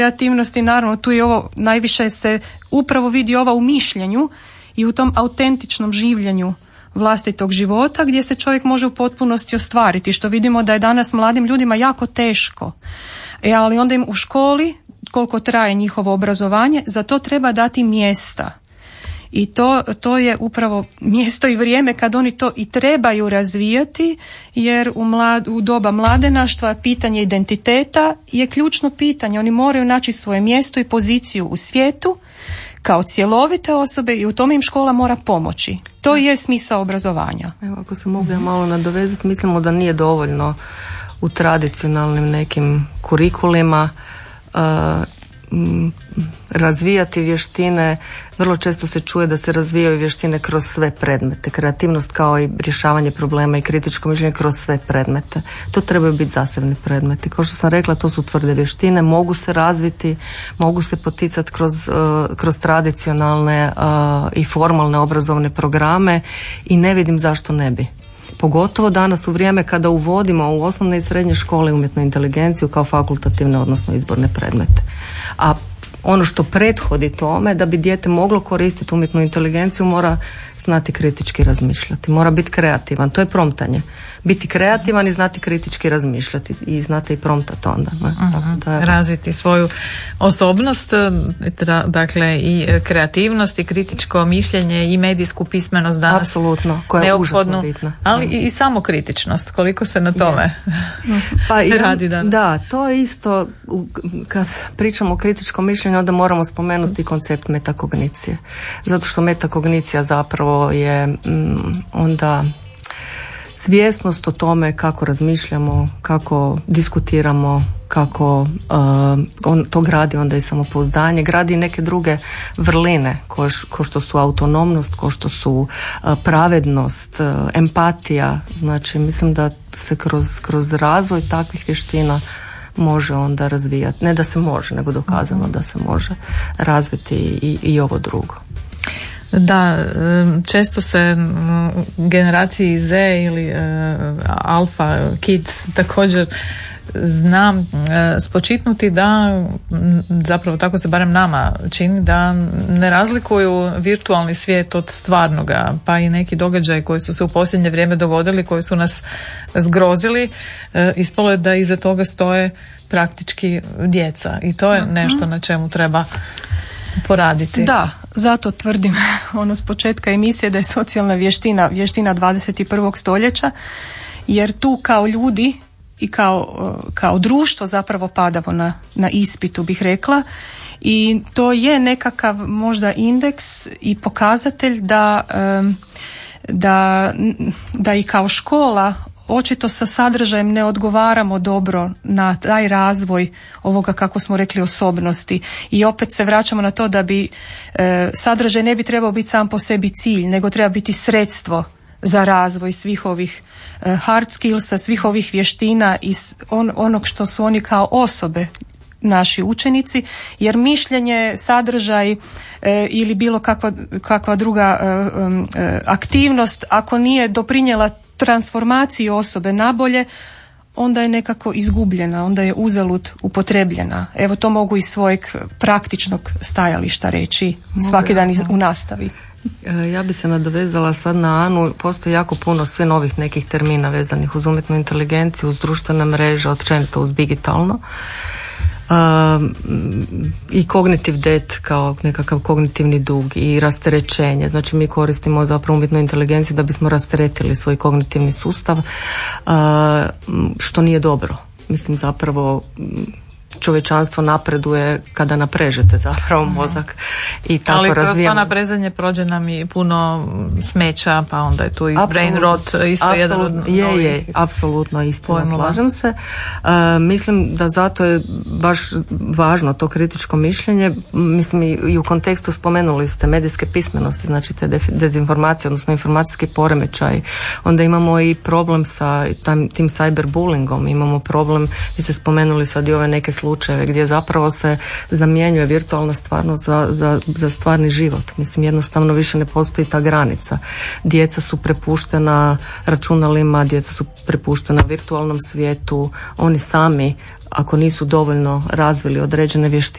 kreativnosti, naravno tu je ovo, najviše se upravo vidi ova u mišljenju i u tom autentičnom življenju vlastitog života gdje se čovjek može u potpunosti ostvariti, što vidimo da je danas mladim ljudima jako teško. Ali onda im u školi, koliko traje njihovo obrazovanje, za to treba dati mjesta. I to je upravo mjesto i vrijeme kad oni to i trebaju razvijati, jer u doba mladenaštva pitanje identiteta je ključno pitanje. Oni moraju naći svoje mjesto i poziciju u svijetu kao cjelovite osobe i u tome im škola mora pomoći. To je smisao obrazovanja. Evo, ako se mogu ja malo nadovezati, mislimo da nije dovoljno u tradicionalnim nekim kurikulima razvijati vještine. Vrlo često se čuje da se razvijaju vještine kroz sve predmete. Kreativnost kao i rješavanje problema i kritičko mišljenje kroz sve predmete. To trebaju biti zasebni predmeti. Kao što sam rekla, to su tvrde vještine, mogu se razviti, mogu se poticati kroz tradicionalne i formalne obrazovne programe i ne vidim zašto ne bi. Pogotovo danas u vrijeme kada uvodimo u osnovne i srednje škole umjetnu inteligenciju kao fakultativne, odnosno izborne predmete. A ono što prethodi tome, da bi dijete moglo koristiti umjetnu inteligenciju, mora znati kritički razmišljati, mora biti kreativan, to je promptanje. Biti kreativan i znati kritički razmišljati i znate i promptati onda. Razviti svoju osobnost, dakle i kreativnost i kritičko mišljenje i medijsku pismenost danas. Apsolutno, koja je užasno bitna. Ali i samokritičnost, koliko se na tome radi danas. Da, to je isto, kad pričamo o kritičkom mišljenju, onda moramo spomenuti koncept metakognicije. Zato što metakognicija zapravo je onda svjesnost o tome kako razmišljamo, kako diskutiramo, kako to gradi onda i samopouzdanje, gradi i neke druge vrline ko što su autonomnost, ko što su pravednost, empatija. Znači mislim da se kroz razvoj takvih vještina može onda razvijati. Ne da se može, nego dokazano da se može razviti i ovo drugo. Da, često se generaciji Z ili Alpha Kids također znam spočitnuti da, zapravo tako se barem nama čini, da ne razlikuju virtualni svijet od stvarnoga, pa i neki događaji koji su se u posljednje vrijeme dogodili, koji su nas zgrozili, ispalo je da iza toga stoje praktički djeca i to je nešto na čemu treba poraditi. Da, zato tvrdim s početka emisije da je socijalna vještina 21. stoljeća, jer tu kao ljudi i kao društvo zapravo padamo na ispitu, bih rekla, i to je nekakav možda indeks i pokazatelj da i kao škola očito sa sadržajem ne odgovaramo dobro na taj razvoj ovoga, kako smo rekli, osobnosti. I opet se vraćamo na to da bi sadržaj ne bi trebao biti sam po sebi cilj, nego treba biti sredstvo za razvoj svih ovih hard skillsa, svih ovih vještina i onog što su oni kao osobe, naši učenici, jer mišljenje, sadržaj ili bilo kakva druga aktivnost, ako nije doprinijela transformaciji osobe nabolje, onda je nekako izgubljena, onda je uzalud upotrebljena. Evo, to mogu iz svojeg praktičnog stajališta reći svaki dan u nastavi. Ja bi se nadovezala sad na Anu. Postoji jako puno sve novih nekih termina vezanih uz umjetnu inteligenciju, uz društvene mreže, općenito uz digitalno. I cognitive debt kao nekakav kognitivni dug i rasterećenje. Znači mi koristimo zapravo umjetnu inteligenciju da bismo rasteretili svoj kognitivni sustav, što nije dobro. Mislim, zapravo čovječanstvo napreduje kada naprežete zapravo mozak i tako ali razvijamo. Ali kroz to naprezanje prođe nam i puno smeća, pa onda je tu i brain rot isto jedan od je, apsolutno istina, slažem se. Mislim da zato je baš važno to kritičko mišljenje. Mislim i u kontekstu spomenuli ste medijske pismenosti, znači te dezinformacije, odnosno informacijski poremećaj. Onda imamo i problem sa tim cyberbullyingom, imamo problem, vi ste spomenuli sad i ove neke slučajeve gdje zapravo se zamjenjuje virtualna stvarnost za stvarni život. Mislim, jednostavno više ne postoji ta granica. Djeca su prepuštena računalima, djeca su prepuštena virtualnom svijetu, oni sami, ako nisu dovoljno razvili određene vještine,